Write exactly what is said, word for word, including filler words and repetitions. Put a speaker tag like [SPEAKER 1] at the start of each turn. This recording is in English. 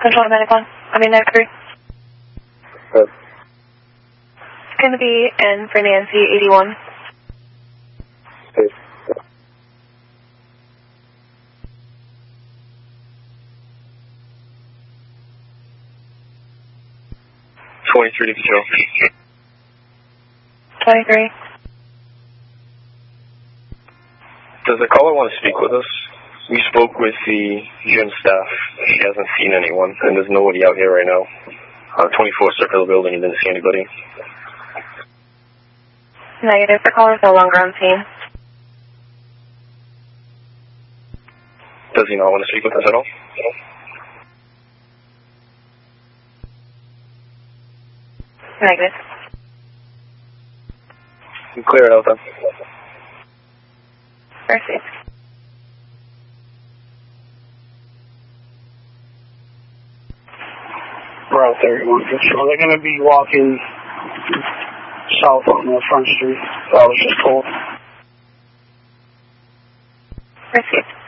[SPEAKER 1] Control medic one. I mean, nine three.
[SPEAKER 2] Good.
[SPEAKER 1] It's going to be N for Nancy, eighty-one.
[SPEAKER 2] Good.
[SPEAKER 3] twenty-three to control.
[SPEAKER 1] twenty-three.
[SPEAKER 3] Does the caller want to speak with us? We spoke with the gym staff. She hasn't seen anyone, and there's nobody out here right now. Uh, twenty-four circular building, and didn't see anybody.
[SPEAKER 1] Negative. The caller's no longer on scene.
[SPEAKER 3] Does he not want to speak with us at all?
[SPEAKER 1] Negative.
[SPEAKER 3] You clear it out then.
[SPEAKER 1] Proceed.
[SPEAKER 4] Route thirty-one Control. They're going to be walking south on the front street. I was just told.
[SPEAKER 1] Proceed.